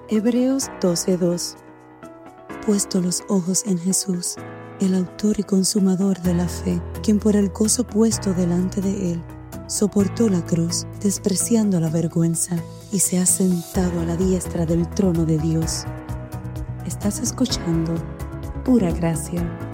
Hebreos 12:2. Puesto los ojos en Jesús, el autor y consumador de la fe, quien por el gozo puesto delante de él, soportó la cruz, despreciando la vergüenza, y se ha sentado a la diestra del trono de Dios. Estás escuchando Pura Gracia.